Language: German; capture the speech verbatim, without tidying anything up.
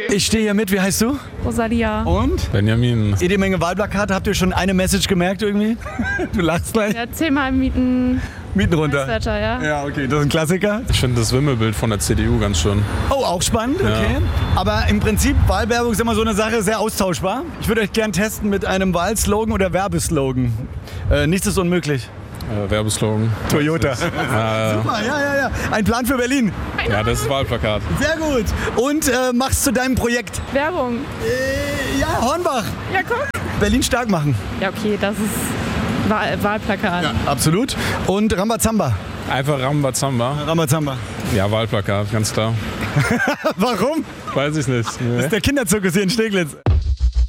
Ich stehe hier mit, wie heißt du? Rosalia. Und? Benjamin. Jede Menge Wahlplakate, habt ihr schon eine Message gemerkt irgendwie? Du lachst gleich. Ja, zehnmal Mieten. Mieten runter. Wetter, ja. Ja, okay, das ist ein Klassiker. Ich finde das Wimmelbild von der C D U ganz schön. Oh, auch spannend, okay. Ja. Aber im Prinzip, Wahlwerbung ist immer so eine Sache, sehr austauschbar. Ich würde euch gern testen mit einem Wahlslogan oder Werbeslogan. Äh, nichts ist unmöglich. Äh, Werbeslogan. Toyota. Äh, Super, ja, ja, ja. Ein Plan für Berlin. ja, das ist Wahlplakat. Sehr gut. Und äh, machst zu deinem Projekt? Werbung. Äh, ja, Hornbach. Ja, guck. Berlin stark machen. Ja, okay, das ist Wahl Wahlplakat. Ja, absolut. Und Rambazamba. Einfach Rambazamba. Rambazamba. Ja, Wahlplakat, ganz klar. Warum? Weiß ich nicht. Nee. Das ist der Kinderzirkus hier in Steglitz.